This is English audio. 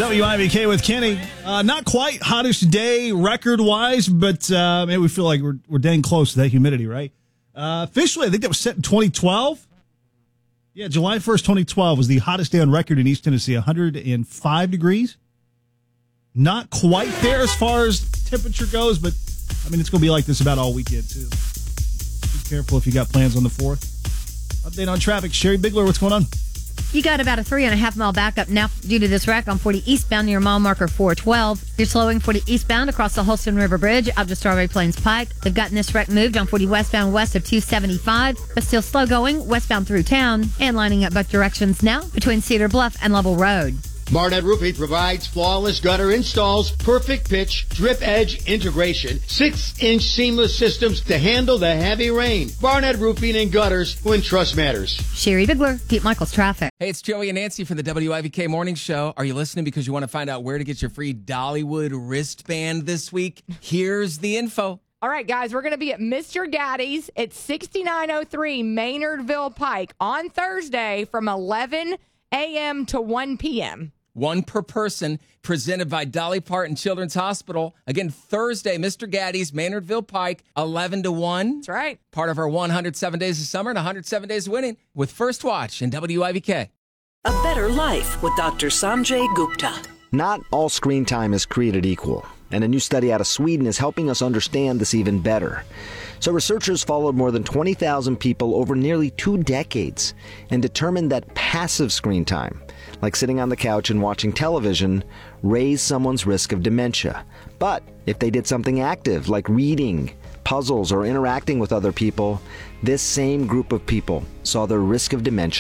WIVK with Kenny. Not quite hottest day record-wise, but maybe we feel like we're dang close to that humidity, right? Officially, I think that was set in 2012. Yeah, July 1st, 2012 was the hottest day on record in East Tennessee, 105 degrees. Not quite there as far as temperature goes, but, I mean, it's going to be like this about all weekend, too. Be careful if you got plans on the 4th. Update on traffic. Sherry Bigler, what's going on? You got about a 3.5 mile backup now due to this wreck on 40 eastbound near mile marker 412. You're slowing 40 eastbound across the Holston River Bridge up to Strawberry Plains Pike. They've gotten this wreck moved on 40 westbound west of 275, but still slow going westbound through town and lining up both directions now between Cedar Bluff and Level Road. Barnett Roofing provides flawless gutter installs, perfect pitch, drip edge integration, 6-inch seamless systems to handle the heavy rain. Barnett Roofing and Gutters, when trust matters. Sherry Bigler, Pete Michaels Traffic. Hey, it's Joey and Nancy from the WIVK Morning Show. Are you listening because you want to find out where to get your free Dollywood wristband this week? Here's the info. All right, guys, we're going to be at Mr. Gaddy's at 6903 Maynardville Pike on Thursday from 11 a.m. to 1 p.m. One per person, presented by Dolly Parton Children's Hospital. Again, Thursday, Mr. Gaddy's, Maynardville Pike, 11 to 1. That's right. Part of our 107 Days of Summer and 107 Days of Winning with First Watch and WIVK. A better life with Dr. Sanjay Gupta. Not all screen time is created equal, and a new study out of Sweden is helping us understand this even better. So researchers followed more than 20,000 people over nearly 2 decades and determined that passive screen time, like sitting on the couch and watching television, raised someone's risk of dementia. But if they did something active, like reading, puzzles, or interacting with other people, this same group of people saw their risk of dementia